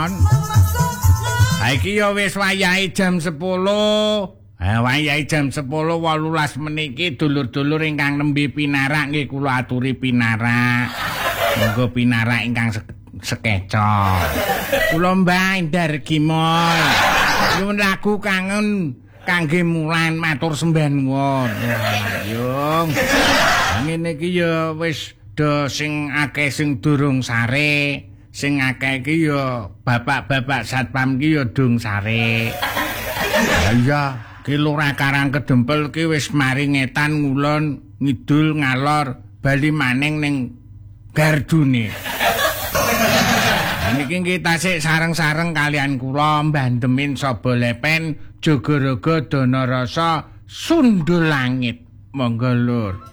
Iki ya wis wayahe jam 10. Wayahe jam 10:18 meniki dulur-dulur ingkang nembe pinarak nggih kula aturi pinarak. Monggo pinarak ingkang sekeca. Kula mbandar gimol. Nyuwun lagu kangen kangge Mulan matur sembah nuwun. Yung. Ngene iki ya wis do sing akeh sing durung sare. Sing akeh iki ya bapak-bapak satpam iki ya dung sare. Iya, ki Lurah Karang Kedempel ki wis mari ngetan ngulon ngidul ngalor bali maning ning gardune. Niki nggih tasik sareng-sareng kalian kula mbandemin Saba Lepen Jogorogo Dana Rasa Sundul Langit. Monggo Lur.